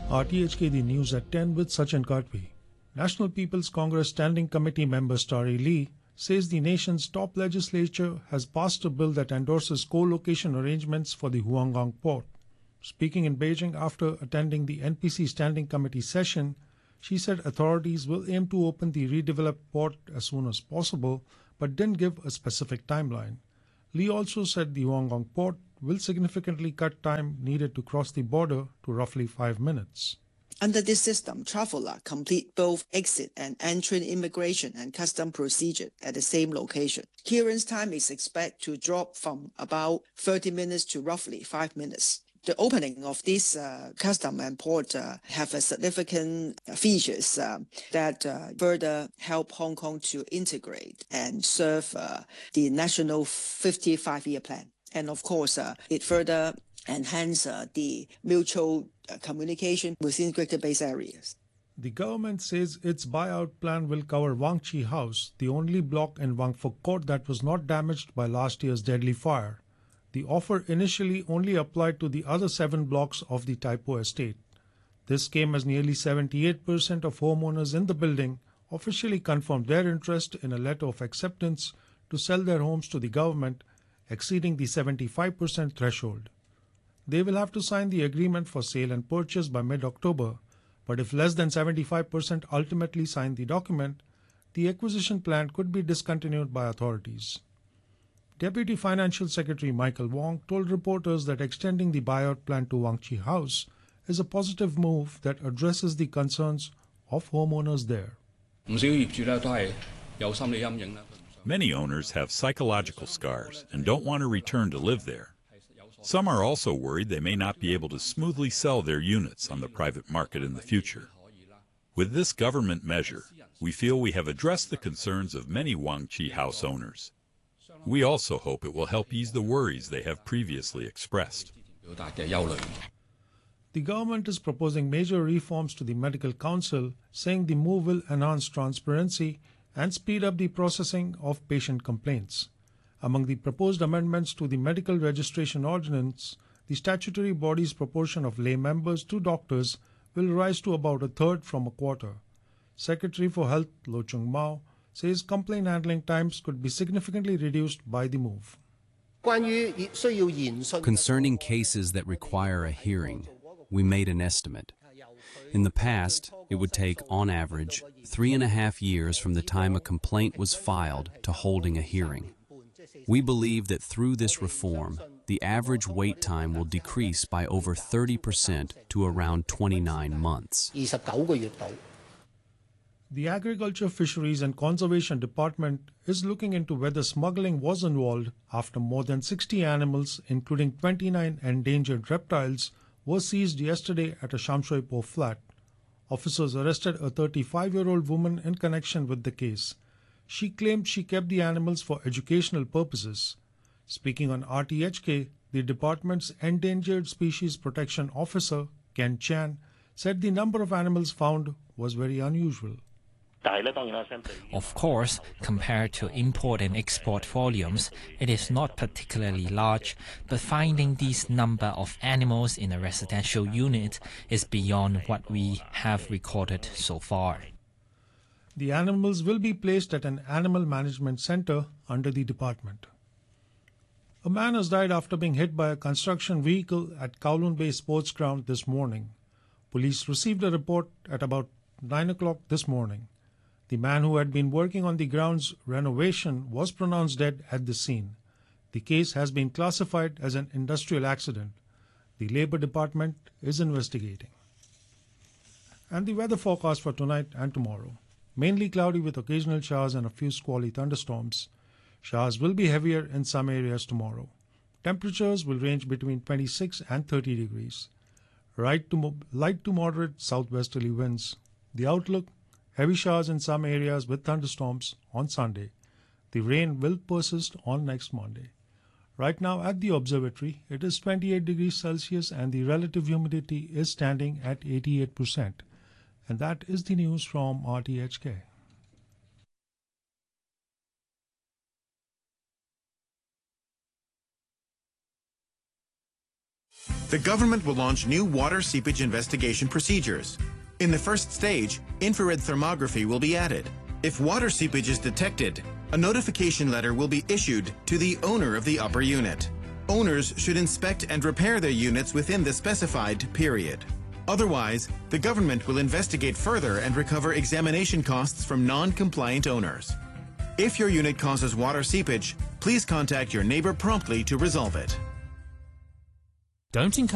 RTHK The News at 10 with Sachin Katvi. National People's Congress Standing Committee member Starry Lee says the nation's top legislature has passed a bill that endorses co-location arrangements for the Huanggang port. Speaking in Beijing after attending the NPC Standing Committee session, she said authorities will aim to open the redeveloped port as soon as possible, but didn't give a specific timeline. Lee also said the Huanggang port will significantly cut time needed to cross the border to roughly 5 minutes. Under this system, travelers complete both exit and entry immigration and custom procedure at the same location. Clearance time is expected to drop from about 30 minutes to roughly 5 minutes. The opening of this custom and port have a significant features that further help Hong Kong to integrate and serve the national 55-year plan. And of course, it further enhance the mutual communication within Greater Bay areas. The government says its buyout plan will cover Wang Chi House, the only block in Wang Fuk Court that was not damaged by last year's deadly fire. The offer initially only applied to the other 7 blocks of the Tai Po estate. This came as nearly 78% of homeowners in the building officially confirmed their interest in a letter of acceptance to sell their homes to the government, exceeding the 75% threshold. They will have to sign the agreement for sale and purchase by mid-October, but if less than 75% ultimately sign the document, the acquisition plan could be discontinued by authorities. Deputy Financial Secretary Michael Wong told reporters that extending the buyout plan to Wang Chi House is a positive move that addresses the concerns of homeowners there. Many owners have psychological scars and don't want to return to live there. Some are also worried they may not be able to smoothly sell their units on the private market in the future. With this government measure, we feel we have addressed the concerns of many Wang Chi House owners. We also hope it will help ease the worries they have previously expressed. The government is proposing major reforms to the Medical Council, saying the move will enhance transparency and speed up the processing of patient complaints. Among the proposed amendments to the Medical Registration Ordinance, the statutory body's proportion of lay members to doctors will rise to about a third from a quarter. Secretary for Health Lo Chung Mao says complaint handling times could be significantly reduced by the move. Concerning cases that require a hearing, we made an estimate. In the past, it would take, on average, 3.5 years from the time a complaint was filed to holding a hearing. We believe that through this reform, the average wait time will decrease by over 30% to around 29 months. The Agriculture, Fisheries and Conservation Department is looking into whether smuggling was involved after more than 60 animals, including 29 endangered reptiles, were seized yesterday at a Sham Shui Po flat. Officers arrested a 35-year-old woman in connection with the case. She claimed she kept the animals for educational purposes. Speaking on RTHK, the department's Endangered Species Protection Officer, Ken Chan, said the number of animals found was very unusual. Of course, compared to import and export volumes, it is not particularly large, but finding this number of animals in a residential unit is beyond what we have recorded so far. The animals will be placed at an animal management center under the department. A man has died after being hit by a construction vehicle at Kowloon Bay Sports Ground this morning. Police received a report at about 9 o'clock this morning. The man who had been working on the ground's renovation was pronounced dead at the scene. The case has been classified as an industrial accident. The Labour Department is investigating. And the weather forecast for tonight and tomorrow. Mainly cloudy with occasional showers and a few squally thunderstorms. Showers will be heavier in some areas tomorrow. Temperatures will range between 26 and 30 degrees. Light to moderate southwesterly winds. The outlook: heavy showers in some areas with thunderstorms on Sunday. The rain will persist on next Monday. Right now at the observatory, it is 28 degrees Celsius and the relative humidity is standing at 88%. And that is the news from RTHK. The government will launch new water seepage investigation procedures. In the first stage, infrared thermography will be added. If water seepage is detected, a notification letter will be issued to the owner of the upper unit. Owners should inspect and repair their units within the specified period. Otherwise, the government will investigate further and recover examination costs from non-compliant owners. If your unit causes water seepage, please contact your neighbor promptly to resolve it. Don't encourage